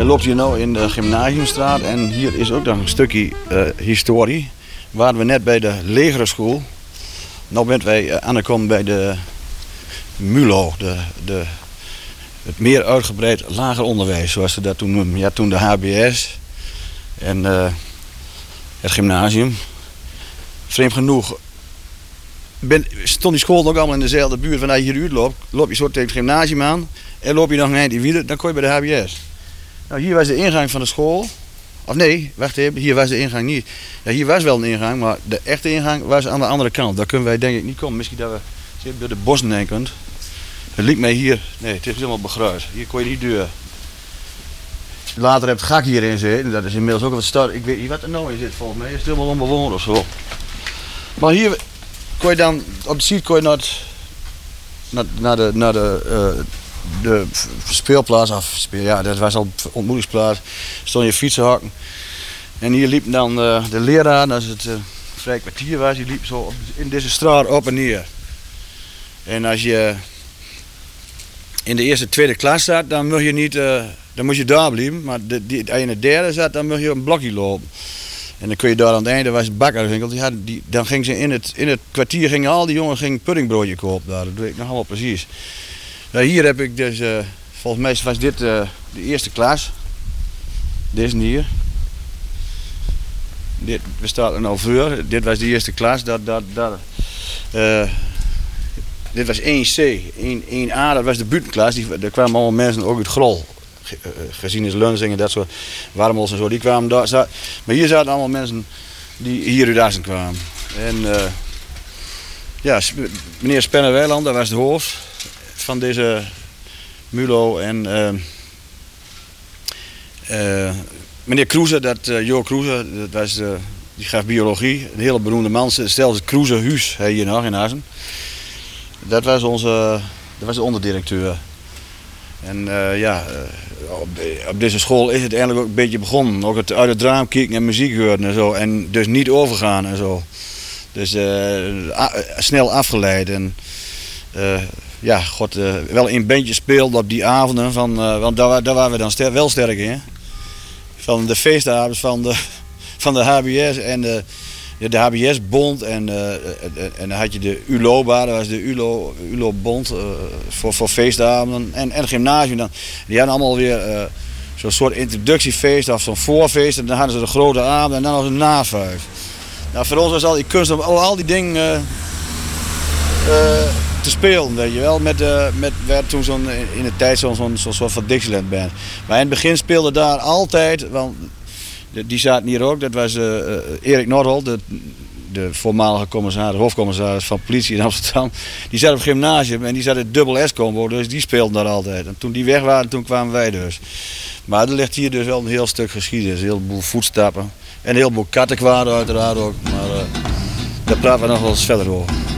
We lopen hier nu in de Gymnasiumstraat en hier is ook nog een stukje historie. Waren we net bij de legere school. Nu bent wij aangekomen bij de MULO, het meer uitgebreid lager onderwijs, zoals ze dat toen noemden. Ja, toen de HBS en het gymnasium. Vreemd genoeg stond die school ook allemaal in dezelfde buurt. Wanneer je hieruit loopt, loop je zo tegen het gymnasium aan en loop je nog een eindje weer, dan kom je bij de HBS. Nou, hier was de ingang van de school. Of nee, wacht even, hier was de ingang niet. Ja, hier was wel een ingang, maar de echte ingang was aan de andere kant. Daar kunnen wij denk ik niet komen. Misschien dat we door de bossen heen kunt. Het liep mij hier, nee, het is helemaal begruid. Hier kon je niet deur. Later heb het gak hierin zitten, dat is inmiddels ook wat stad. Ik weet niet wat er nou in zit volgens mij. Het is helemaal onbewoond of zo. Maar hier kon je dan, op de site kon je naar de speelplaats af. Ja, dat was al ontmoetingsplaats. Stond je fietsenhakken. En hier liep dan de leraar, als het vrij kwartier was, die liep zo in deze straat op en neer. En als je in de eerste, tweede klas zat, dan moest je niet, dan moest je daar blijven. Maar als je in de derde zat, dan moest je op een blokje lopen. En dan kun je daar aan het einde, was het bakkerswinkel. Dan ging ze in het kwartier, gingen al die jongen puddingbroodje kopen daar. Dat weet ik nog allemaal precies. Nou, hier heb ik dus, volgens mij was dit de eerste klas. Deze hier. Dit bestaat er nou voor. Dit was de eerste klas. Dit was 1C. 1A, dat was de buitenklas. Daar kwamen allemaal mensen ook uit Grol. Gezien is Lunsing en dat soort Warmels en zo. Die kwamen daar. Maar hier zaten allemaal mensen die hier uit Assen kwamen. En ja, meneer Spenner-Weiland, dat was de hoofd van deze MULO. En meneer Kroeze, Jo Kroeze, die gaf biologie. Een hele beroemde man, stelde het Kroeze Huis hier nog in Assen. Dat was de onderdirecteur. En op deze school is het eigenlijk ook een beetje begonnen. Ook uit het raam kijken en muziek horen en zo. En dus niet overgaan en zo. Dus snel afgeleid. En wel in bandje speelde op die avonden. Want daar waren we dan wel sterk in. Van de feestavonds van de HBS en de HBS-bond. En dan had je de ULOBA, dat was de ULO-bond voor feestavonden. En het gymnasium dan. Die hadden allemaal weer zo'n soort introductiefeest of zo'n voorfeest. En dan hadden ze de grote avond en dan was een navuif. Nou, voor ons was al die kunst om al die dingen te spelen, weet je wel. We hadden toen in de tijd zo'n soort van Dixieland band. Maar in het begin speelde daar altijd, want die zaten hier ook, dat was Erik Nordholt, de voormalige hoofdcommissaris van politie in Amsterdam. Die zat op het gymnasium en die zat in het dubbel S-combo, dus die speelden daar altijd. En toen die weg waren, toen kwamen wij dus. Maar er ligt hier dus wel een heel stuk geschiedenis, een heleboel voetstappen. En een heleboel kattenkwaden uiteraard ook, maar daar praten we nog wel eens verder over.